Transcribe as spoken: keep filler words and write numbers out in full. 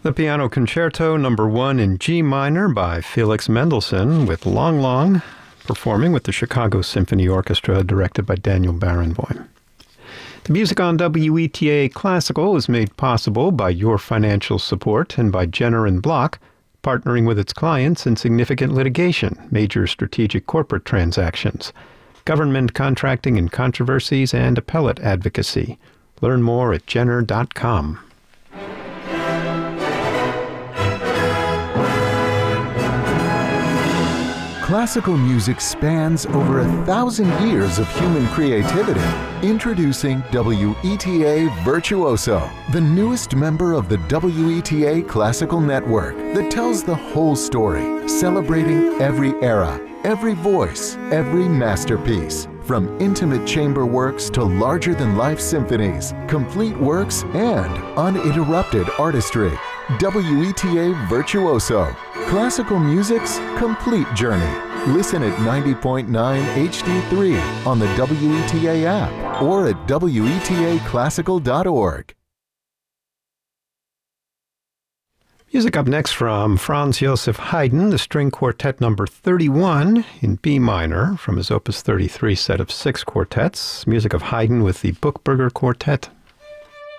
The Piano Concerto Number one in G minor by Felix Mendelssohn with Lang Lang, performing with the Chicago Symphony Orchestra, directed by Daniel Barenboim. The music on W E T A Classical is made possible by your financial support and by Jenner and Block, partnering with its clients in significant litigation, major strategic corporate transactions, government contracting and controversies, and appellate advocacy. Learn more at jenner dot com. Classical music spans over a thousand years of human creativity. Introducing W E T A Virtuoso, the newest member of the W E T A Classical Network that tells the whole story, celebrating every era, every voice, every masterpiece. From intimate chamber works to larger-than-life symphonies, complete works, and uninterrupted artistry. W E T A Virtuoso, classical music's complete journey. Listen at ninety point nine H D three on the W E T A app or at W E T A classical dot org. Music up next from Franz Joseph Haydn, the String Quartet Number thirty-one in B minor from his Opus thirty-three set of six quartets. Music of Haydn with the Buchberger Quartet.